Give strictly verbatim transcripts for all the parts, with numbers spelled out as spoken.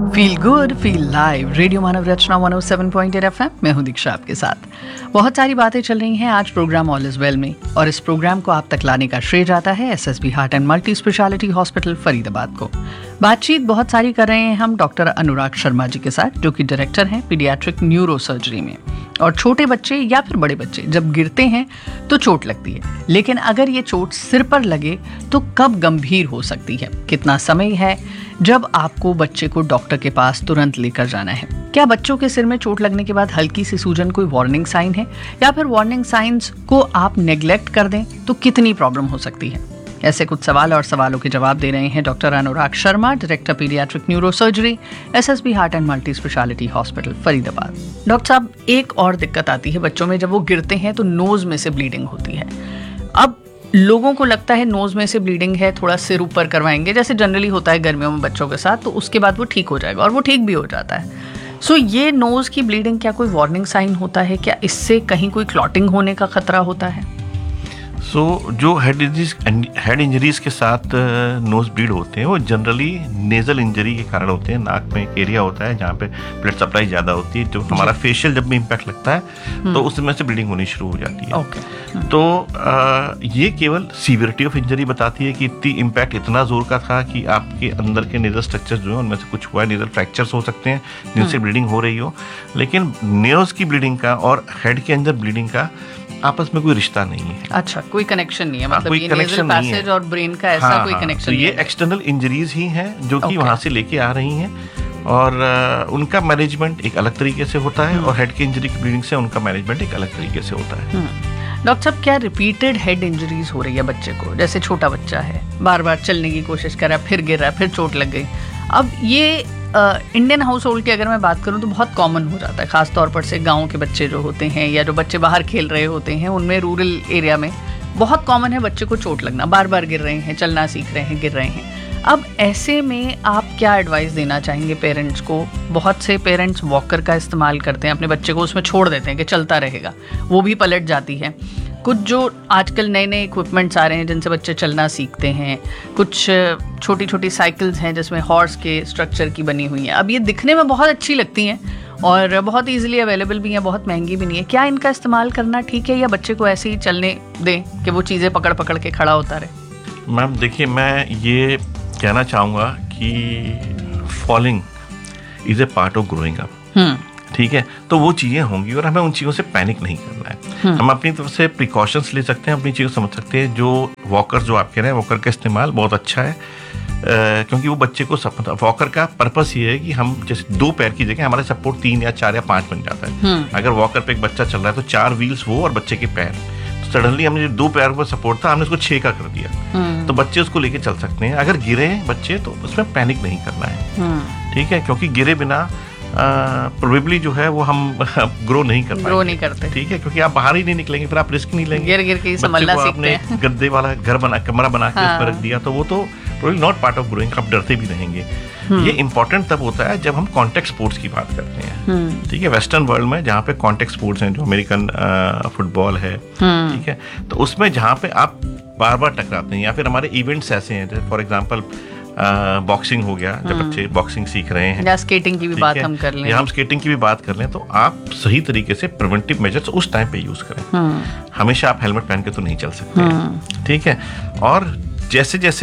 Feel good feel live radio मानव रचना एक सौ सात पॉइंट आठ एफ एम। मैं हूं दीक्षा आपके साथ। बहुत सारी बातें चल रही हैं आज प्रोग्राम ऑल इज वेल में, और इस प्रोग्राम को आप तक लाने का श्रेय जाता है SSB heart and multi speciality hospital Faridabad को। बातचीत बहुत सारी कर रहे हैं हम डॉक्टर अनुराग शर्मा जी के साथ, जो कि डायरेक्टर हैं पीडियाट्रिक न्यूरो सर्जरी में। और छोटे बच्चे या फिर बड़े बच्चे जब गिरते हैं तो चोट लगती है, लेकिन अगर ये चोट सिर पर लगे तो कब गंभीर हो सकती है, कितना समय है जब आपको बच्चे को डॉक्टर के पास तुरंत लेकर जाना है। क्या बच्चों के सिर में चोट लगने के बाद हल्की सी सूजन कोई वार्निंग साइन है, या फिर वार्निंग साइंस को आप नेग्लेक्ट कर दें तो कितनी प्रॉब्लम हो सकती है। ऐसे कुछ सवाल और सवालों के जवाब दे रहे हैं doctor Anurag Sharma, director paediatric neuro surgery, SSB heart and multi speciality hospital Faridabad. Doctor साहब, एक और दिक्कत आती है बच्चों में, जब वो गिरते हैं तो नोज में से ब्लीडिंग होती है। अब लोगों को लगता है नोज में से ब्लीडिंग है, थोड़ा सिर ऊपर करवाएंगे, जैसे जनरली होता है गर्मियों में बच्चों के साथ, तो उसके बाद वो ठीक हो जाएगा, और वो ठीक भी हो जाता है। सो so, ये नोज की ब्लीडिंग क्या कोई वार्निंग साइन होता है? क्या इससे कहीं कोई क्लॉटिंग होने का खतरा होता है? सो so, जो हेड इंजरीज हेड इंजरीज के साथ नोज ब्लीड होते हैं वो जनरली नेजल इंजरी के कारण होते हैं। नाक में एक एरिया होता है जहाँ पे ब्लड सप्लाई ज़्यादा होती है, जो हमारा फेशियल जब भी इम्पैक्ट लगता है तो उसमें से ब्लीडिंग होनी शुरू हो जाती है। okay. तो आ, ये केवल सीवियरिटी ऑफ इंजरी बताती है कि इतनी इम्पैक्ट इतना जोर का था कि आपके अंदर के नेजल स्ट्रक्चर जो है उनमें से कुछ हुआ है, नेजल फ्रैक्चर्स हो सकते हैं जिनसे ब्लीडिंग हो रही हो, लेकिन नर्व्स की ब्लीडिंग का और हेड के अंदर ब्लीडिंग का आपस में कोई रिश्ता नहीं है। अच्छा, कोई कनेक्शन नहीं है, मतलब कोई ये कनेक्शन नहीं है और ब्रेन का ऐसा हाँ, कोई हाँ, कनेक्शन तो नहीं ये है। एक्सटर्नल इंजरीज ही हैं जो कि okay. वहां से लेके आ रही हैं, और आ, उनका मैनेजमेंट एक अलग तरीके से होता है, और हेड की इंजरी की ब्लीडिंग से उनका मैनेजमेंट एक अलग तरीके से होता है। डॉक्टर साहब, क्या रिपीटेड हेड इंजरीज हो रही है बच्चे को? जैसे छोटा बच्चा है, बार बार चलने की कोशिश कर रहा है, फिर गिर रहा है, फिर चोट लग गई। अब ये इंडियन हाउस होल्ड की अगर मैं बात करूं तो बहुत कॉमन हो जाता है, खास तौर पर से गाँव के बच्चे जो होते हैं या जो बच्चे बाहर खेल रहे होते हैं, उनमें रूरल एरिया में बहुत कॉमन है बच्चे को चोट लगना, बार बार गिर रहे हैं, चलना सीख रहे हैं, गिर रहे हैं। अब ऐसे में आप क्या एडवाइस देना चाहेंगे पेरेंट्स को? बहुत से पेरेंट्स वॉकर का इस्तेमाल करते हैं, अपने बच्चे को उसमें छोड़ देते हैं कि चलता रहेगा, वो भी पलट जाती है। कुछ जो आजकल नए नए इक्विपमेंट्स आ रहे हैं जिनसे बच्चे चलना सीखते हैं, कुछ छोटी छोटी साइकिल्स हैं जिसमें हॉर्स के स्ट्रक्चर की बनी हुई हैं। अब ये दिखने में बहुत अच्छी लगती हैं और बहुत इजीली अवेलेबल भी हैं, बहुत महंगी भी नहीं है। क्या इनका इस्तेमाल करना ठीक है, या बच्चे को ऐसे ही चलने दें कि वो चीज़ें पकड़ पकड़ के खड़ा होता रहे? मैम देखिए, मैं ये कहना चाहूँगा कि falling is a part of growing up, ठीक है? तो वो चीज़ें होंगी और हमें उन चीज़ों से पैनिक नहीं करना है। हम अपनी तरफ से प्रिकॉशंस ले सकते हैं, अपनी चीज़ों समझ सकते हैं। जो वॉकर जो आप कह रहे हैं, वॉकर का इस्तेमाल बहुत अच्छा है, Uh, क्योंकि वो बच्चे को सब वॉकर का पर्पस ये है कि हम जैसे दो पैर की जगह हमारा सपोर्ट तीन या चार या पांच बन जाता है। अगर वॉकर पे एक बच्चा चल रहा है तो चार व्हील्स वो और बच्चे के पैर, तो सडनली हमने जो दो पैर पर सपोर्ट था हमने उसको छह का कर दिया, तो बच्चे उसको लेके चल सकते हैं। अगर गिरे बच्चे तो उसमें पैनिक नहीं करना है, ठीक है? क्योंकि गिरे बिना प्रोबेबली uh, जो है वो हम ग्रो नहीं कर ग्रो नहीं करते, ठीक है? क्योंकि आप बाहर ही नहीं निकलेंगे, फिर आप रिस्क नहीं लेंगे। गिर गिर के संभलना सीखते हैं। गद्दे वाला घर बना कमरा बना के हाँ। उस पर रख दिया तो वो तो probably not part of growing, आप डरते भी रहेंगे। ये इंपॉर्टेंट तब होता है जब हम कॉन्टेक्ट स्पोर्ट्स की बात करते हैं, ठीक है? वेस्टर्न वर्ल्ड में जहाँ पे कॉन्टेक्ट स्पोर्ट्स हैं, जो अमेरिकन फुटबॉल है, ठीक है, तो उसमें जहाँ पे आप बार बार टकराते हैं, या फिर हमारे इवेंट्स ऐसे हैं, जैसे फॉर एग्जाम्पल बॉक्सिंग हो गया, जब बच्चे बॉक्सिंग सीख रहे हैं, या स्केटिंग की भी बात हम कर लें, या हम स्केटिंग की भी बात कर लें, तो आप सही तरीके से प्रिवेंटिव मेजर्स उस टाइम पे यूज करें। हमेशा आप हेलमेट पहन के तो नहीं चल सकते, ठीक है? और जैसे जैसे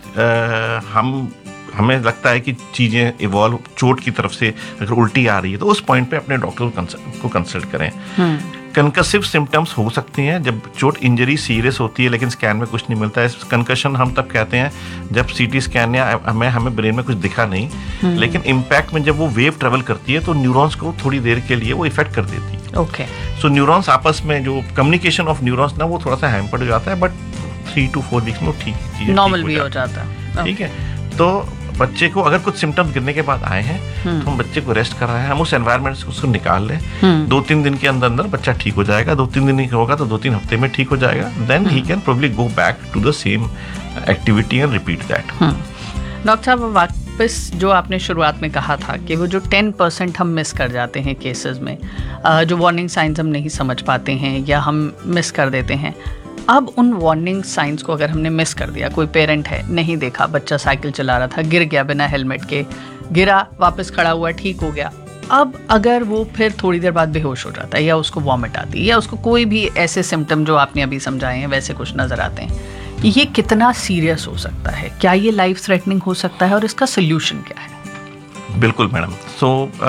आ, हम हमें लगता है कि चीज़ें इवॉल्व चोट की तरफ से अगर उल्टी आ रही है तो उस पॉइंट पे अपने डॉक्टर को कंसल्ट करें। कंकसिव सिम्टम्स हो सकते हैं जब चोट इंजरी सीरियस होती है लेकिन स्कैन में कुछ नहीं मिलता है। कंकशन हम तब कहते हैं जब सीटी स्कैन या हमें हमें ब्रेन में कुछ दिखा नहीं, लेकिन इम्पैक्ट में जब वो वेव ट्रेवल करती है तो न्यूरॉन्स को थोड़ी देर के लिए वो इफेक्ट कर देती है। ओके, सो न्यूरॉन्स आपस में जो कम्युनिकेशन ऑफ न्यूरॉन्स ना वो थोड़ा सा हैम्पर्ड हो जाता है, but three to four weeks में ठीक नॉर्मल भी हो जाता है, ठीक है? तो बच्चे को अगर कुछ सिम्टम्स गिरने के बाद आए हैं तो हम बच्चे को रेस्ट कराएं, हम उस एनवायरनमेंट से उसको निकाल लें। दो तीन दिन के अंदर अंदर बच्चा ठीक हो जाएगा, दो तीन दिन नहीं होगा तो दो तीन हफ्ते में ठीक हो जाएगा। Then he can probably go back to the same activity and repeat that. Doctor साहब, वापस जो आपने शुरुआत में कहा था कि वो जो टेन परसेंट हम मिस कर जाते हैं केसेस में, जो वार्निंग साइंस हम नहीं समझ पाते हैं या हम मिस कर देते हैं, अब उन वार्निंग साइंस को अगर हमने मिस कर दिया, कोई पेरेंट है नहीं देखा, बच्चा साइकिल चला रहा था, गिर गया बिना हेलमेट के, गिरा, वापस खड़ा हुआ, ठीक हो गया। अब अगर वो फिर थोड़ी देर बाद बेहोश हो जाता है या उसको वॉमिट आती है या उसको कोई भी ऐसे सिम्टम जो आपने अभी समझाए हैं वैसे कुछ नज़र आते हैं, ये कितना सीरियस हो सकता है? क्या ये लाइफ थ्रेटनिंग हो सकता है और इसका सोल्यूशन क्या है? बिल्कुल मैडम। सो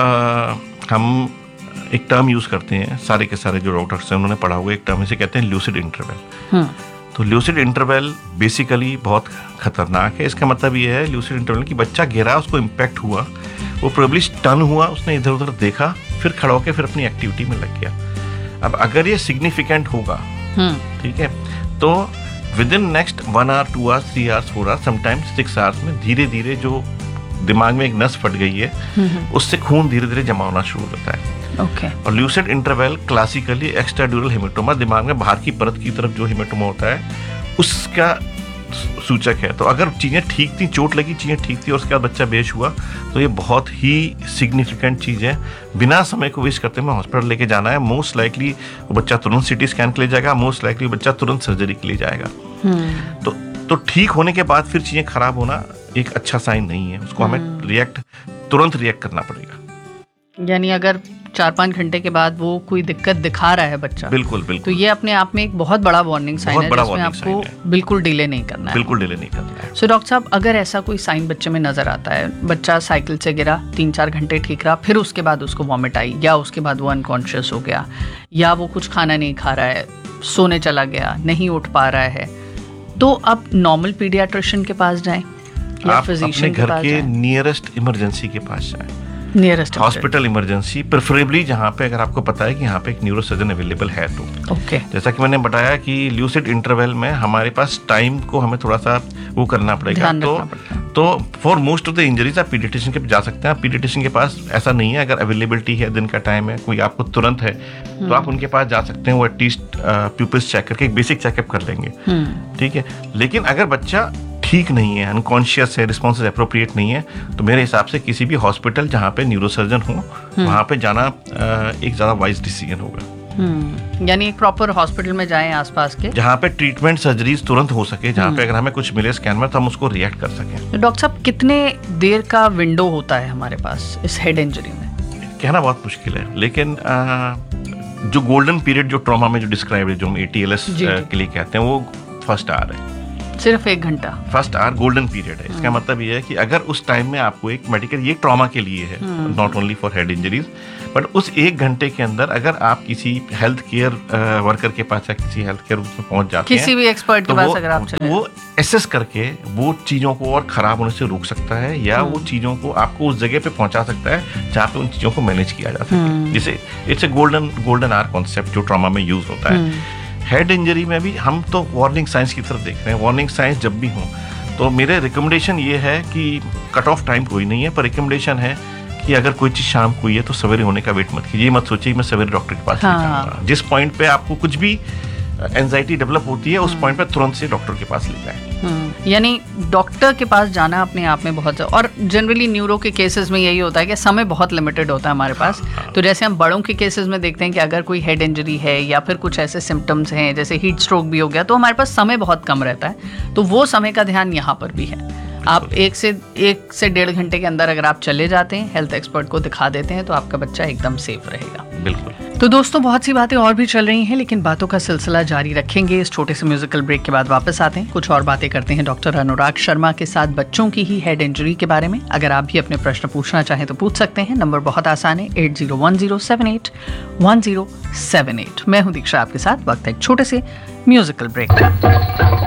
so, हम एक टर्म यूज़ करते हैं, सारे के सारे जो डॉक्टर्स हैं उन्होंने पढ़ा हुआ एक टर्म इसे कहते हैं ल्यूसिड इंटरवल। तो ल्यूसिड इंटरवल बेसिकली बहुत खतरनाक है। इसका मतलब ये है ल्यूसिड इंटरवल कि बच्चा गिरा, उसको इम्पैक्ट हुआ, वो प्रोबेबली स्टन हुआ, उसने इधर उधर देखा, फिर खड़ा होकर फिर अपनी एक्टिविटी में लग गया। अब अगर ये सिग्निफिकेंट होगा, ठीक है, तो with in next one hour two hours three hours four hours sometimes six hours में धीरे धीरे जो दिमाग में एक नस फट गई है उससे खून धीरे धीरे जमा होना शुरू होता है। Okay okay. और ल्यूसिड इंटरवल क्लासिकली एक्स्ट्राड्यूरल हेमेटोमा, दिमाग में बाहर की परत की तरफ जो हेमेटोमा होता है उसका सूचक है। तो अगर चीज़ें ठीक थी, चोट लगी, चीज़ें ठीक थी और उसके बाद बच्चा बेहोश हुआ, तो ये बहुत ही सिग्निफिकेंट चीज़ है। बिना समय को वेस्ट करते हुए हॉस्पिटल लेके जाना है। मोस्ट लाइकली वो बच्चा तुरंत सीटी स्कैन के लिए जाएगा, मोस्ट लाइकली बच्चा तुरंत सर्जरी के लिए जाएगा। hmm. तो तो ठीक होने के बाद फिर चीज़ें खराब होना एक अच्छा साइन नहीं है। उसको हमें hmm. रिएक्ट तुरंत रिएक्ट करना पड़ेगा। यानी अगर चार पाँच घंटे के बाद वो कोई दिक्कत दिखा रहा है बच्चा, बिल्कुल बिल्कुल, तो ये अपने आप में एक बहुत बड़ा वार्निंग साइन है जिसमें आपको बिल्कुल डिले नहीं करना है। बिल्कुल डिले नहीं करना है। सो डॉक्टर साहब, अगर ऐसा कोई साइन बच्चे में नजर आता है, बच्चा साइकिल से गिरा, तीन चार घंटे ठीक रहा, फिर उसके बाद उसको वॉमिट आई या उसके बाद वो अनकॉन्शियस हो गया या वो कुछ खाना नहीं खा रहा है, सोने चला गया, नहीं उठ पा रहा है, तो अब नॉर्मल पीडियाट्रिशियन के पास जाएं या फिजिशियन के पास जाएं? घर के नियरेस्ट इमरजेंसी के पास जाएं, नियरेस्ट हॉस्पिटल इमरजेंसी, प्रेफरेबली जहाँ पे अगर आपको पता है कि यहाँ पे एक न्यूरोसर्जन अवेलेबल है तो। Okay okay. जैसा कि मैंने बताया कि ल्यूसिड इंटरवल में हमारे पास टाइम को हमें थोड़ा सा वो करना पड़ेगा। तो तो for most of the injuries आप पीडियाट्रिशियन के पास जा सकते हैं। पीडियाट्रिशियन के पास ऐसा नहीं है, अगर अवेलेबिलिटी है, दिन का टाइम है, कोई आपको तुरंत है तो आप उनके पास जा सकते हैं। वो एटलीस्ट प्यूपिल्स चेक करके एक बेसिक चेकअप कर लेंगे, ठीक है। लेकिन अगर बच्चा ठीक नहीं है, अनकॉन्शियस है, रिस्पॉन्स अप्रोप्रिएट नहीं है, तो मेरे हिसाब से किसी भी हॉस्पिटल जहाँ पे न्यूरोसर्जन हो वहाँ पे जाना एक ज़्यादा वाइज डिसीजन होगा। यानी एक प्रॉपर हॉस्पिटल में जाएं आसपास के, जहाँ पे ट्रीटमेंट सर्जरीज तुरंत हो सके, जहाँ पे अगर हमें कुछ मिले स्कैन में तो हम उसको रिएक्ट कर सकें। तो डॉक्टर साहब, कितने देर का विंडो होता है हमारे पास इस हेड इंजरी में? कहना बहुत मुश्किल है, लेकिन आ, जो गोल्डन पीरियड जो ट्रॉमा में जो डिस्क्राइब है, जो हम ए टी एल एस के लिए कहते हैं, वो फर्स्ट आवर है। सिर्फ एक घंटा फर्स्ट आवर गोल्डन पीरियड है। इसका मतलब ये है कि अगर उस टाइम में आपको एक मेडिकल, ये ट्रॉमा के लिए है, not only for head injuries, but उस एक घंटे के अंदर अगर आप किसी हेल्थ केयर वर्कर के पास या किसी हेल्थ केयर उसमें पहुंच जाते हैं, किसी भी एक्सपर्ट के पास अगर आप चले, वो एसेस करके वो चीज़ों को और खराब होने से रोक सकता है या वो चीज़ों को आपको उस जगह पे पहुंचा सकता है जहाँ पे उन चीज़ों को मैनेज किया जा सके। जैसे it's a golden golden hour concept जो ट्रॉमा में यूज होता है। हेड इंजरी में भी हम तो वार्निंग साइंस की तरफ देख रहे हैं। वार्निंग साइंस जब भी हो तो मेरे रिकमेंडेशन ये है कि कट ऑफ टाइम कोई नहीं है, पर रिकमेंडेशन है कि अगर कोई चीज़ शाम को हुई है तो सवेरे होने का वेट मत कीजिए। मत सोचिए मैं सवेरे डॉक्टर के पास हाँ। ले जाऊंगा। जिस पॉइंट पे आपको कुछ भी एंजाइटी डेवलप होती है उस पॉइंट पे तुरंत से डॉक्टर के पास ले जाए। यानी डॉक्टर के पास जाना अपने आप में बहुत, और जनरली न्यूरो के केसेस में यही होता है कि समय बहुत लिमिटेड होता है हमारे पास। तो जैसे हम बड़ों के केसेस में देखते हैं कि अगर कोई हेड इंजरी है या फिर कुछ ऐसे सिम्टम्स हैं जैसे हीट स्ट्रोक भी हो गया, तो हमारे पास समय बहुत कम रहता है। तो वो समय का ध्यान यहाँ पर भी है। आप एक से एक से डेढ़ घंटे के अंदर अगर आप चले जाते हैं, हेल्थ एक्सपर्ट को दिखा देते हैं, तो आपका बच्चा एकदम सेफ रहेगा। बिल्कुल। तो दोस्तों, बहुत सी बातें और भी चल रही हैं, लेकिन बातों का सिलसिला जारी रखेंगे। इस छोटे से म्यूजिकल ब्रेक के बाद वापस आते हैं, कुछ और बातें करते हैं डॉक्टर अनुराग शर्मा के साथ बच्चों की ही हेड इंजरी के बारे में। अगर आप भी अपने प्रश्न पूछना चाहें तो पूछ सकते हैं। नंबर बहुत आसान है, eight zero one zero seven eight one zero seven eight. मैं हूं दीक्षा आपके साथ। वक्त है एक छोटे से म्यूजिकल ब्रेक का।